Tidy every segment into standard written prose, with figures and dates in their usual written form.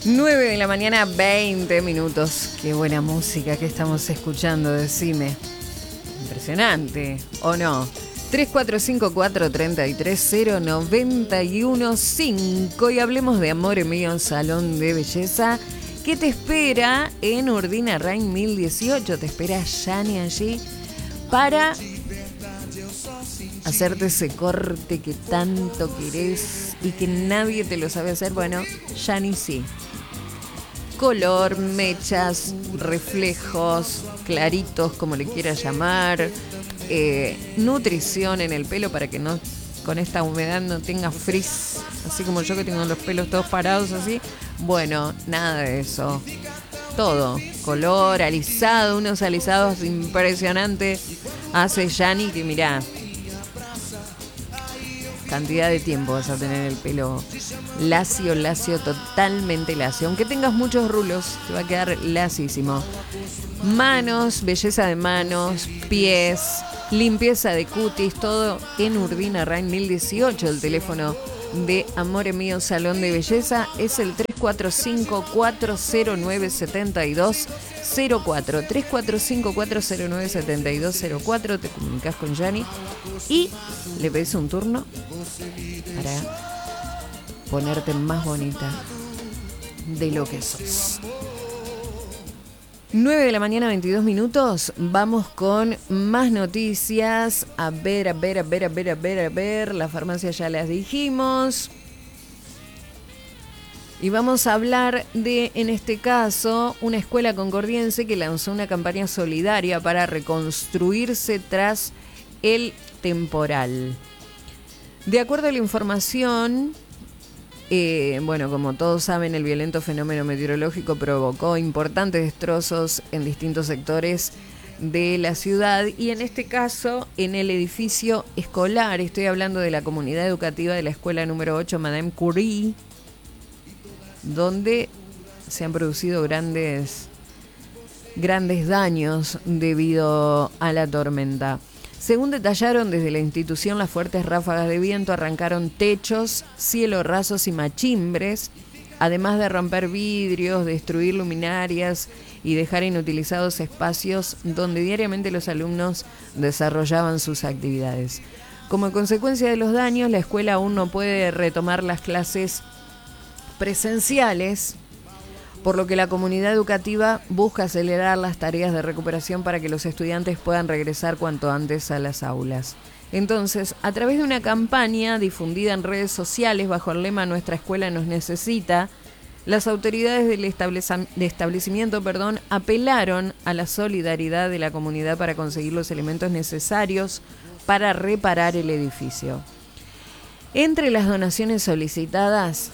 9 de la mañana, 20 minutos. Qué buena música que estamos escuchando, decime. Impresionante, ¿o no? 3454-330915 y hablemos de Amore Mío, salón de belleza que te espera en Urdinarrain 1018. Te espera Yani allí para hacerte ese corte que tanto querés y que nadie te lo sabe hacer. Bueno, Yani sí. Color, mechas, reflejos, claritos, como le quieras llamar, nutrición en el pelo para que no, con esta humedad no tenga frizz, así como yo que tengo los pelos todos parados así. Bueno, nada de eso. Todo, color, alisado, unos alisados impresionantes. Hace Yani que mirá, cantidad de tiempo vas a tener el pelo lacio, totalmente lacio. Aunque tengas muchos rulos, te va a quedar lacísimo. Manos, belleza de manos, pies, limpieza de cutis, todo en Urdinarrain 1018. El teléfono de Amore Mío Salón de Belleza es el 345-409-7204. 345-409-7204. Te comunicas con Yani y le pedís un turno para ponerte más bonita de lo que sos. 9 de la mañana, 22 minutos. Vamos con más noticias. A ver. Las farmacias ya las dijimos. Y vamos a hablar de, en este caso, una escuela concordiense que lanzó una campaña solidaria para reconstruirse tras el temporal. De acuerdo a la información, bueno, como todos saben, el violento fenómeno meteorológico provocó importantes destrozos en distintos sectores de la ciudad y en este caso en el edificio escolar. Estoy hablando de la comunidad educativa de la escuela número 8 Madame Curie, donde se han producido grandes daños debido a la tormenta. Según detallaron desde la institución, las fuertes ráfagas de viento arrancaron techos, cielos rasos y machimbres, además de romper vidrios, destruir luminarias y dejar inutilizados espacios donde diariamente los alumnos desarrollaban sus actividades. Como consecuencia de los daños, la escuela aún no puede retomar las clases presenciales, por lo que la comunidad educativa busca acelerar las tareas de recuperación para que los estudiantes puedan regresar cuanto antes a las aulas. Entonces, a través de una campaña difundida en redes sociales bajo el lema Nuestra escuela nos necesita, las autoridades del establecimiento apelaron a la solidaridad de la comunidad para conseguir los elementos necesarios para reparar el edificio. Entre las donaciones solicitadas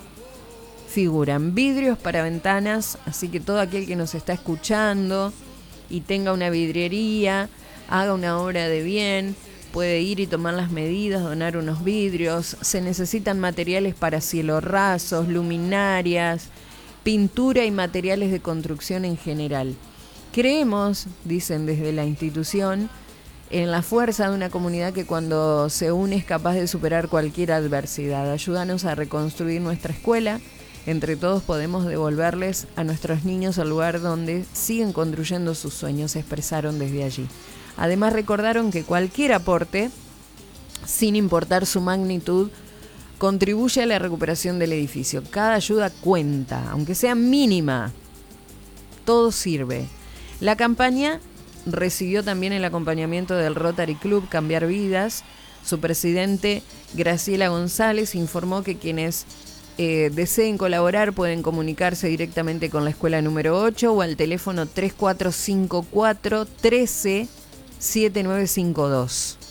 figuran vidrios para ventanas, así que todo aquel que nos está escuchando y tenga una vidriería, haga una obra de bien, puede ir y tomar las medidas, donar unos vidrios. Se necesitan materiales para cielos rasos, luminarias, pintura y materiales de construcción en general. Creemos, dicen desde la institución, en la fuerza de una comunidad que cuando se une es capaz de superar cualquier adversidad. Ayúdanos a reconstruir nuestra escuela. Entre todos podemos devolverles a nuestros niños al lugar donde siguen construyendo sus sueños, expresaron desde allí. Además recordaron que cualquier aporte, sin importar su magnitud, contribuye a la recuperación del edificio. Cada ayuda cuenta, aunque sea mínima. Todo sirve. La campaña recibió también el acompañamiento del Rotary Club Cambiar Vidas. Su presidente, Graciela González, informó que quienes deseen colaborar pueden comunicarse directamente con la escuela número 8 o al teléfono 3454 13 7952.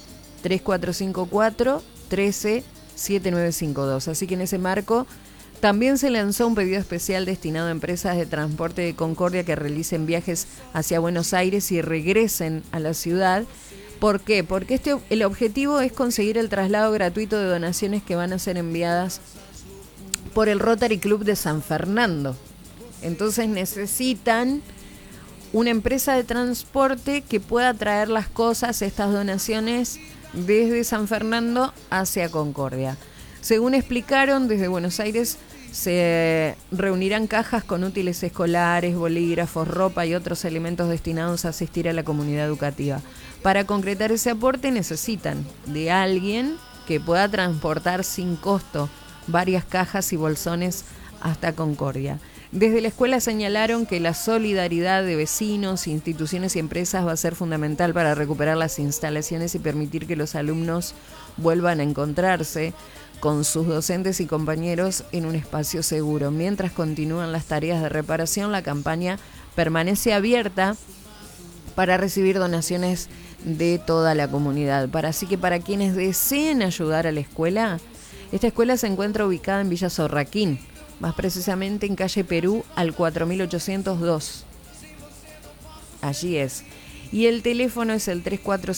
3454 13 7952. Así que en ese marco también se lanzó un pedido especial destinado a empresas de transporte de Concordia que realicen viajes hacia Buenos Aires y regresen a la ciudad. ¿Por qué? Porque el objetivo es conseguir el traslado gratuito de donaciones que van a ser enviadas por el Rotary Club de San Fernando. Entonces necesitan una empresa de transporte que pueda traer las cosas, estas donaciones, desde San Fernando hacia Concordia. Según explicaron, desde Buenos Aires Se reunirán cajas con útiles escolares, bolígrafos, ropa y otros elementos destinados a asistir a la comunidad educativa. Para concretar ese aporte necesitan de alguien que pueda transportar sin costo varias cajas y bolsones hasta Concordia. Desde la escuela señalaron que la solidaridad de vecinos, instituciones y empresas va a ser fundamental para recuperar las instalaciones y permitir que los alumnos vuelvan a encontrarse con sus docentes y compañeros en un espacio seguro. Mientras continúan las tareas de reparación, la campaña permanece abierta para recibir donaciones de toda la comunidad. Así que para quienes deseen ayudar a la escuela, esta escuela se encuentra ubicada en Villa Sorraquín, más precisamente en calle Perú al 4802. Allí es. Y el teléfono es el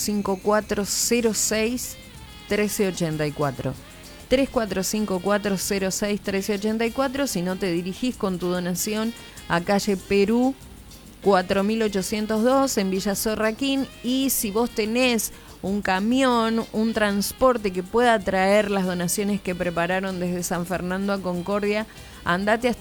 345406-1384. 345406-1384. Si no, te dirigís con tu donación a calle Perú 4802 en Villa Sorraquín. Y si vos tenés un camión, un transporte que pueda traer las donaciones que prepararon desde San Fernando a Concordia, andate hasta